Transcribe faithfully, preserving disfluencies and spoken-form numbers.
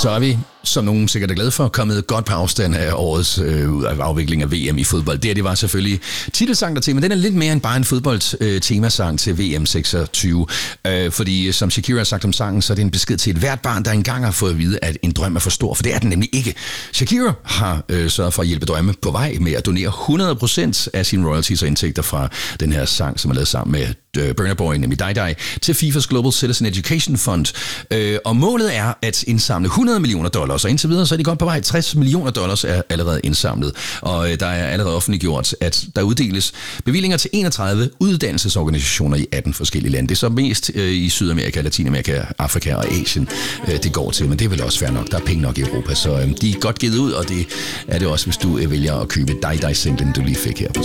Så er vi, som nogen sikkert er glade for, kommet godt på afstand af årets øh, afvikling af V M i fodbold. Det, det var selvfølgelig titelsang der til, men den er lidt mere end bare en fodboldtemasang øh, til V M seksogtyve. Øh, fordi som Shakira har sagt om sangen, så er det en besked til et hvert barn, der engang har fået at vide, at en drøm er for stor, for det er den nemlig ikke. Shakira har øh, sørget for at hjælpe drømme på vej med at donere hundrede procent af sine royalties og indtægter fra den her sang, som er lavet sammen med Burna Boy, nemlig Die Die, til FIFAs Global Citizen Education Fund. Øh, og målet er at indsamle hundrede millioner dollars, og indtil videre så er de godt på vej. tres millioner dollars er allerede indsamlet, og øh, der er allerede offentliggjort, at der uddeles bevillinger til enogtredive uddannelsesorganisationer i atten forskellige lande. Det er så mest øh, i Sydamerika, Latinamerika, Afrika og Asien, øh, det går til, men det er vel også fair nok. Der er penge nok i Europa, så øh, de er godt givet ud, og det er det også, hvis du øh, vælger at købe Die Die singlen, du lige fik her på